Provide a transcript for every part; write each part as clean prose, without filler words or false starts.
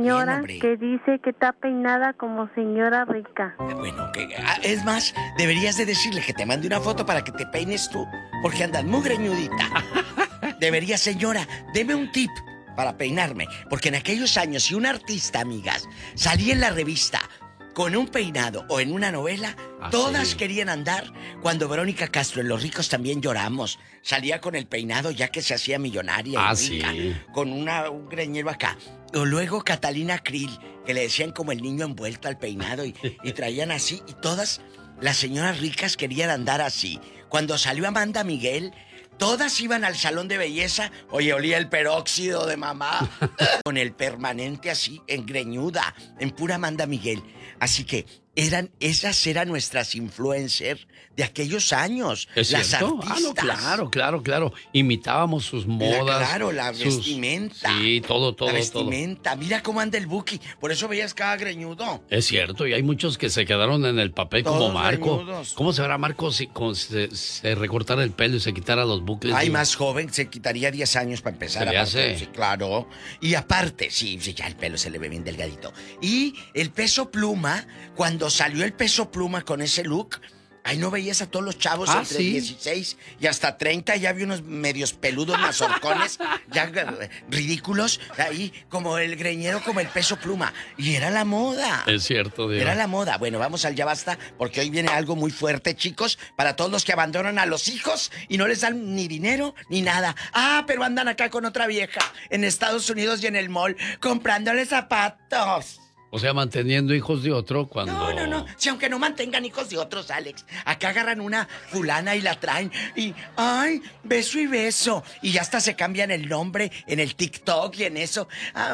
señora hombre. que dice que está peinada como señora rica. Bueno, es más, deberías de decirle que te mande una foto para que te peines tú, porque andas muy greñudita. Debería, señora, deme un tip para peinarme, porque en aquellos años, si un artista, amigas, salía en la revista con un peinado o en una novela, todas sí. querían andar. Cuando Verónica Castro en Los Ricos También Lloramos salía con el peinado ya que se hacía millonaria y rica, sí. con un greñero acá. O luego Catalina Krill, que le decían como el niño envuelto al peinado y traían así, y todas las señoras ricas querían andar así. Cuando salió Amanda Miguel, todas iban al salón de belleza. Oye, olía el peróxido de mamá. Con el permanente así, engreñuda, en pura Amanda Miguel. Así que esas eran nuestras influencers de aquellos años. ¿Es las cierto? artistas. No, claro. Imitábamos sus modas. La vestimenta. Sí, todo. La vestimenta. Mira cómo anda el Buki. Por eso veías cada greñudo. Es cierto, y hay muchos que se quedaron en el papel Todos como Marco. greñudos. ¿Cómo se verá Marco si se recortara el pelo y se quitara los bucles? Ay, más joven, se quitaría 10 años para empezar. ¿Se le hace? Sí, claro. Y aparte, sí, ya el pelo se le ve bien delgadito. Y el Peso Pluma, cuando salió el Peso Pluma con ese look, ahí no veías a todos los chavos entre 16 y hasta 30, ya había unos medios peludos mazorcones, ya ridículos, ahí como el greñero, como el Peso Pluma. Y era la moda. Es cierto, Dios. Era la moda. Bueno, vamos al Ya Basta, porque hoy viene algo muy fuerte, chicos, para todos los que abandonan a los hijos y no les dan ni dinero ni nada. Ah, pero andan acá con otra vieja en Estados Unidos y en el mall comprándoles zapatos. O sea, manteniendo hijos de otro cuando... No. Si aunque no mantengan hijos de otros, Alex. Acá agarran una fulana y la traen. Y, ay, beso y beso. Y ya hasta se cambian el nombre en el TikTok y en eso.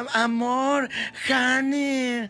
Amor, honey.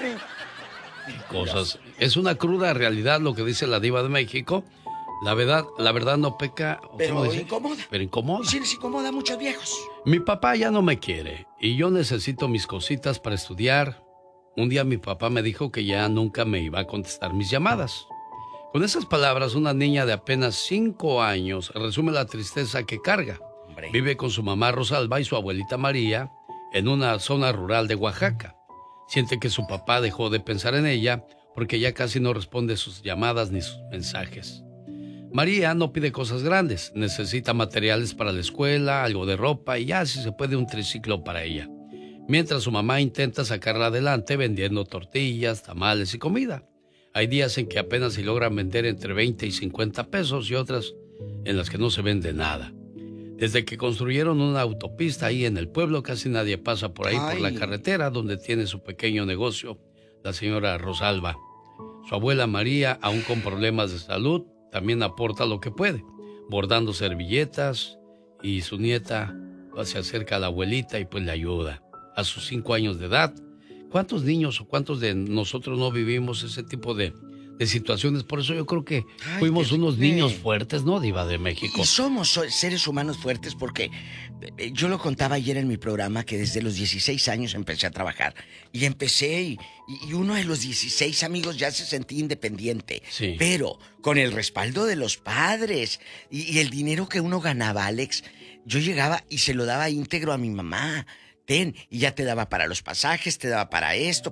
Cosas. Es una cruda realidad lo que dice la diva de México. La verdad no peca. Pero incomoda. Pero incomoda. Sí, les incomoda a muchos viejos. Mi papá ya no me quiere y yo necesito mis cositas para estudiar. Un día mi papá me dijo que ya nunca me iba a contestar mis llamadas. Con esas palabras, una niña de apenas 5 años resume la tristeza que carga. Hombre. Vive con su mamá Rosalba y su abuelita María en una zona rural de Oaxaca. Siente que su papá dejó de pensar en ella porque ya casi no responde sus llamadas ni sus mensajes. María no pide cosas grandes, necesita materiales para la escuela, algo de ropa y ya si se puede un triciclo para ella. Mientras su mamá intenta sacarla adelante vendiendo tortillas, tamales y comida. Hay días en que apenas se logran vender entre 20 y 50 pesos y otras en las que no se vende nada. Desde que construyeron una autopista ahí en el pueblo, casi nadie pasa por ahí por la carretera donde tiene su pequeño negocio la señora Rosalba. Su abuela María, aún con problemas de salud, también aporta lo que puede, bordando servilletas, y su nieta se acerca a la abuelita y pues le ayuda. A sus 5 años de edad, ¿cuántos niños o cuántos de nosotros no vivimos ese tipo de situaciones? Por eso yo creo que fuimos unos niños fuertes, ¿no, Diva de México? Y somos seres humanos fuertes porque yo lo contaba ayer en mi programa que desde los 16 años empecé a trabajar. Y empecé y uno de los 16, amigos, ya se sentía independiente. Sí. Pero con el respaldo de los padres y el dinero que uno ganaba, Alex, yo llegaba y se lo daba íntegro a mi mamá. Y ya te daba para los pasajes, te daba para esto,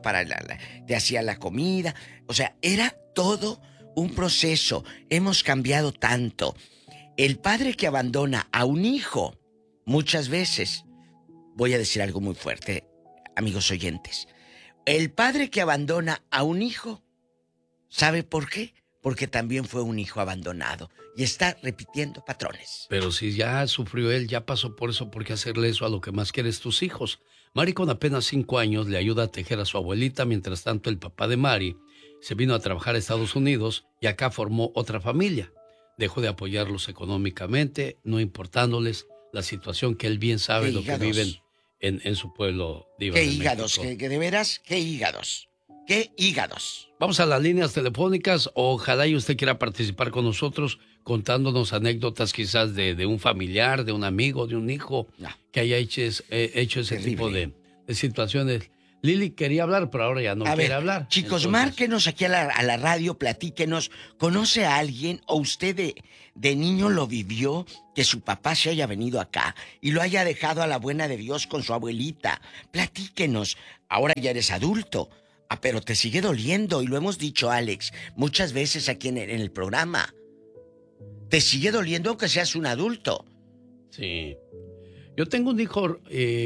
te hacía la comida. O sea, era todo un proceso. Hemos cambiado tanto. El padre que abandona a un hijo, muchas veces, voy a decir algo muy fuerte, amigos oyentes. El padre que abandona a un hijo, ¿sabe por qué? Porque también fue un hijo abandonado y está repitiendo patrones. Pero si ya sufrió él, ya pasó por eso, ¿por qué hacerle eso a lo que más quieres tus hijos? Mari con apenas 5 años le ayuda a tejer a su abuelita, mientras tanto el papá de Mari se vino a trabajar a Estados Unidos y acá formó otra familia. Dejó de apoyarlos económicamente, no importándoles la situación que él bien sabe lo que viven en su pueblo. Diva ¿Qué de hígados? México. ¿Que de veras? ¿Qué hígados? ¿Qué hígados? Vamos a las líneas telefónicas. Ojalá y usted quiera participar con nosotros contándonos anécdotas quizás de un familiar, de un amigo, de un hijo que haya hecho ese tipo de situaciones. Lili quería hablar, pero ahora ya no quiere hablar. Chicos, márquenos aquí a la radio, platíquenos. ¿Conoce a alguien o usted de niño lo vivió, que su papá se haya venido acá y lo haya dejado a la buena de Dios con su abuelita? Platíquenos. Ahora ya eres adulto, pero te sigue doliendo, y lo hemos dicho, Alex, muchas veces aquí en el programa. Te sigue doliendo aunque seas un adulto. Sí. Yo tengo un hijo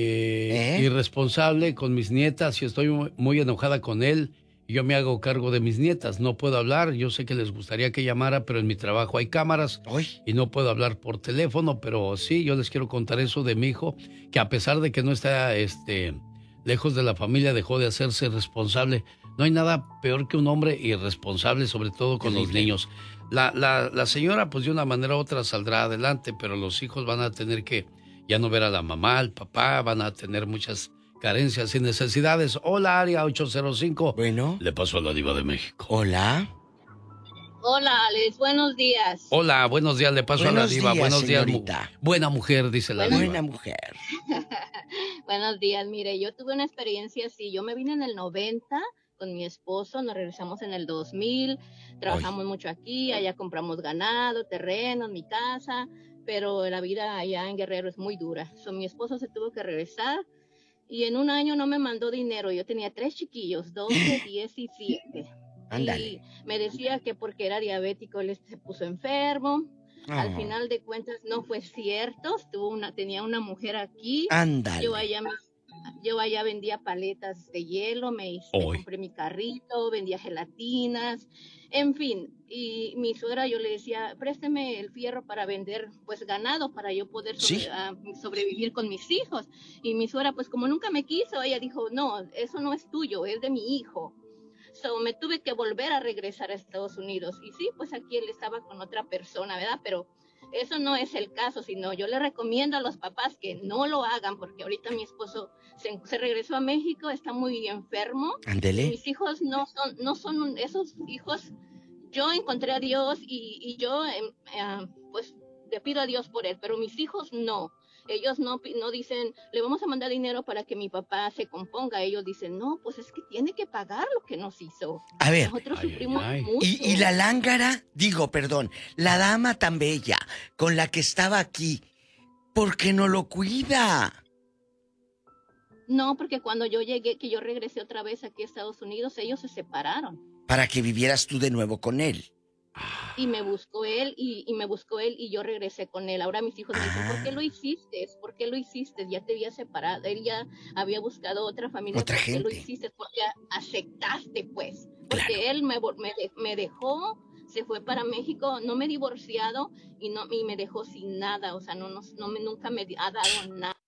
irresponsable con mis nietas y estoy muy enojada con él. Y yo me hago cargo de mis nietas. No puedo hablar. Yo sé que les gustaría que llamara, pero en mi trabajo hay cámaras y no puedo hablar por teléfono. Pero sí, yo les quiero contar eso de mi hijo, que a pesar de que no está lejos de la familia, dejó de hacerse responsable. No hay nada peor que un hombre irresponsable, sobre todo con los niños. La señora, pues de una manera u otra saldrá adelante, pero los hijos van a tener que ya no ver a la mamá, al papá, van a tener muchas carencias y necesidades. Hola, área 805. Bueno. Le pasó a la diva de México. Hola. Hola, Alex, buenos días. Hola, buenos días, le paso a la diva. Buenos días, buena mujer, dice la diva. Buena mujer. Buenos días, mire, yo tuve una experiencia así. Yo me vine en el 90 con mi esposo, nos regresamos en el 2000, trabajamos mucho aquí, allá compramos ganado, terrenos, mi casa, pero la vida allá en Guerrero es muy dura. Mi esposo se tuvo que regresar y en un año no me mandó dinero. Yo tenía 3 chiquillos, 12, 10 y 7. Ándale. Y me decía que porque era diabético él se puso enfermo. Al final de cuentas no fue cierto. Tenía una mujer aquí. Ándale. Yo allá vendía paletas de hielo, me compré mi carrito, vendía gelatinas, en fin. Y mi suegra, yo le decía, présteme el fierro para vender pues ganado, para yo poder sobrevivir con mis hijos. Y mi suegra, pues como nunca me quiso, ella dijo, no, eso no es tuyo, es de mi hijo. Me tuve que volver a regresar a Estados Unidos. Y sí, pues aquí él estaba con otra persona, ¿verdad? Pero eso no es el caso, sino yo le recomiendo a los papás que no lo hagan, porque ahorita mi esposo se regresó a México, está muy enfermo. Ándele. Mis hijos no son esos hijos. Yo encontré a Dios y yo pues le pido a Dios por él, pero mis hijos no. Ellos no dicen, le vamos a mandar dinero para que mi papá se componga. Ellos dicen, no, pues es que tiene que pagar lo que nos hizo. A ver. Nosotros sufrimos mucho. Y la lángara, la dama tan bella con la que estaba aquí, ¿por qué no lo cuida? No, porque cuando yo llegué, que yo regresé otra vez aquí a Estados Unidos, ellos se separaron. Para que vivieras tú de nuevo con él. Y me buscó él y yo regresé con él. Ahora mis hijos me dicen, ¿por qué lo hiciste? ¿Por qué lo hiciste? Ya te había separado, él ya había buscado otra familia. ¿Otra gente? ¿Por qué lo hiciste? Porque aceptaste, pues. Porque claro. Él me dejó, se fue para México, no me he divorciado y me dejó sin nada. O sea, nunca me ha dado nada.